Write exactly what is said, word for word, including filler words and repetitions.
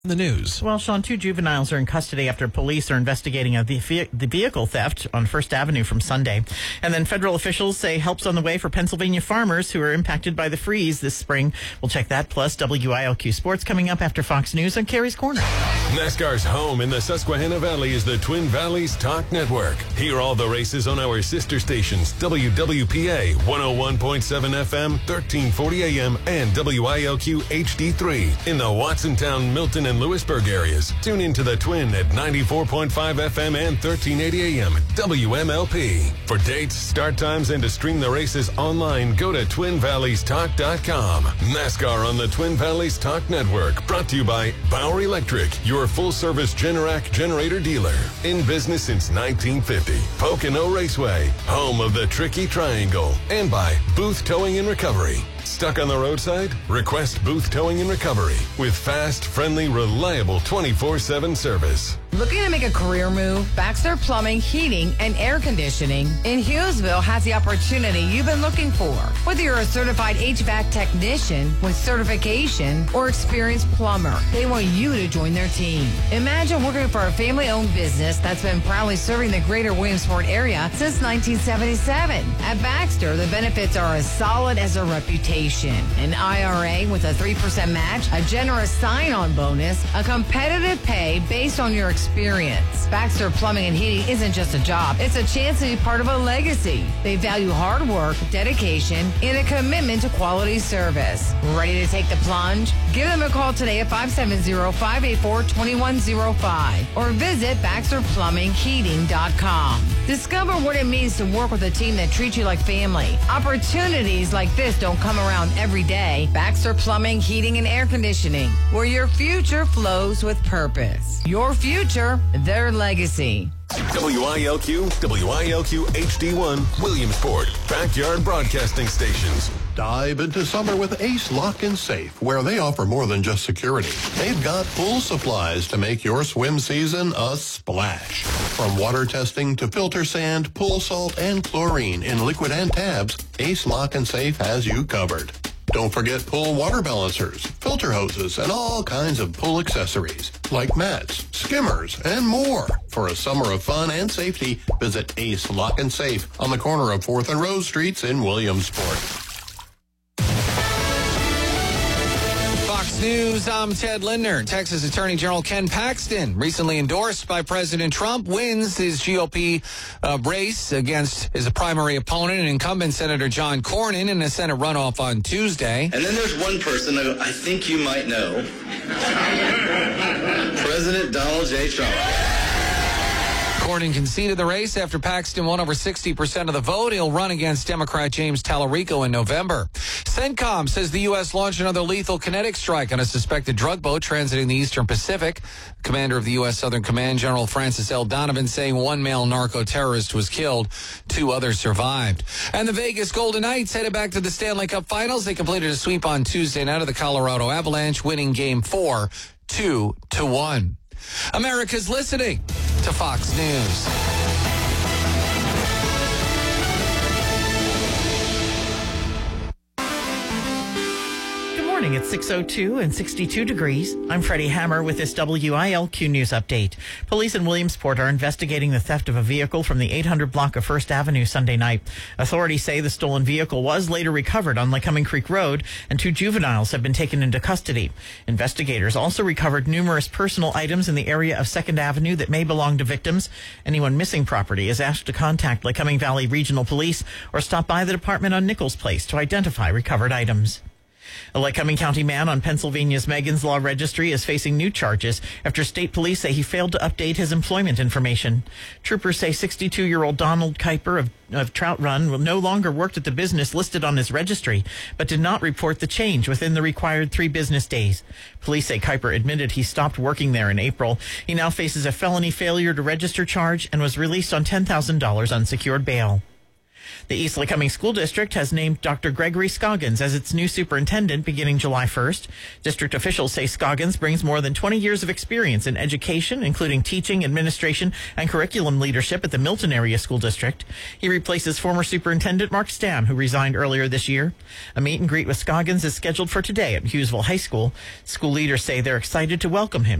The news. Well, Sean, two juveniles are in custody after police are investigating a, the, the vehicle theft on First Avenue from Sunday. And then federal officials say help's on the way for Pennsylvania farmers who are impacted by the freeze this spring. We'll check that, plus W I L Q Sports coming up after Fox News on Carrie's Corner. NASCAR's home in the Susquehanna Valley is the Twin Valleys Talk Network. Hear all the races on our sister stations, W W P A one oh one point seven F M, thirteen forty A M, and W I L Q H D three in the Watsontown, Milton, and Lewisburg areas. Tune into the Twin at ninety-four point five F M and thirteen eighty A M W M L P. For dates, start times, and to stream the races online, go to twin valleys talk dot com. NASCAR on the Twin Valleys Talk Network, brought to you by Bauer Electric, your full-service Generac generator dealer. In business since nineteen fifty. Pocono Raceway, home of the Tricky Triangle. And by Booth Towing and Recovery. Stuck on the roadside? Request Booth Towing and Recovery with fast, friendly, reliable twenty-four seven service. Looking to make a career move? Baxter Plumbing, Heating, and Air Conditioning in Hughesville has the opportunity you've been looking for. Whether you're a certified H V A C technician with certification or experienced plumber, they want you to join their team. Imagine working for a family-owned business that's been proudly serving the greater Williamsport area since nineteen seventy-seven. At Baxter, the benefits are as solid as a reputation. An I R A with a three percent match, a generous sign-on bonus, a competitive pay based on your experience. Baxter Plumbing and Heating isn't just a job. It's a chance to be part of a legacy. They value hard work, dedication, and a commitment to quality service. Ready to take the plunge? Give them a call today at five seven zero, five eight four, two one zero five or visit baxter plumbing heating dot com. Discover what it means to work with a team that treats you like family. Opportunities like this don't come around every day. Baxter Plumbing, Heating, and Air Conditioning, where your future flows with purpose. Your future, their legacy. W I L Q, W I L Q H D one, Williamsport, backyard broadcasting stations. Dive into summer with Ace Lock and Safe, where they offer more than just security. They've got full supplies to make your swim season a splash. From water testing to filter sand, pool salt, and chlorine in liquid and tabs, Ace Lock and Safe has you covered. Don't forget pool water balancers, filter hoses, and all kinds of pool accessories like mats, skimmers, and more. For a summer of fun and safety, visit Ace Lock and Safe on the corner of fourth and Rose Streets in Williamsport. News, I'm Ted Lindner. Texas Attorney General Ken Paxton, recently endorsed by President Trump, wins his G O P uh, race against his primary opponent and incumbent Senator John Cornyn in a Senate runoff on Tuesday. And then there's one person who I think you might know, President Donald J. Trump. Cornyn conceded the race after Paxton won over sixty percent of the vote. He'll run against Democrat James Tallarico in November. CENTCOM says the U S launched another lethal kinetic strike on a suspected drug boat transiting the Eastern Pacific. Commander of the U S Southern Command, General Francis L. Donovan, saying one male narco-terrorist was killed. Two others survived. And the Vegas Golden Knights headed back to the Stanley Cup Finals. They completed a sweep on Tuesday night of the Colorado Avalanche, winning Game four, two to one. America's listening to Fox News. It's six oh two and sixty-two degrees. I'm Freddie Hammer with this W I L Q News update. Police in Williamsport are investigating the theft of a vehicle from the eight hundred block of First Avenue Sunday night. Authorities say the stolen vehicle was later recovered on Lycoming Creek Road, and two juveniles have been taken into custody. Investigators also recovered numerous personal items in the area of Second Avenue that may belong to victims. Anyone missing property is asked to contact Lycoming Valley Regional Police or stop by the department on Nichols Place to identify recovered items. A Lycoming County man on Pennsylvania's Megan's Law Registry is facing new charges after state police say he failed to update his employment information. Troopers say sixty-two-year-old Donald Kuiper of, of Trout Run no longer worked at the business listed on his registry, but did not report the change within the required three business days. Police say Kuiper admitted he stopped working there in April. He now faces a felony failure to register charge and was released on ten thousand dollars unsecured bail. The East Lycoming School District has named Doctor Gregory Scoggins as its new superintendent beginning July first. District officials say Scoggins brings more than twenty years of experience in education, including teaching, administration, and curriculum leadership at the Milton Area School District. He replaces former Superintendent Mark Stam, who resigned earlier this year. A meet and greet with Scoggins is scheduled for today at Hughesville High School. School leaders say they're excited to welcome him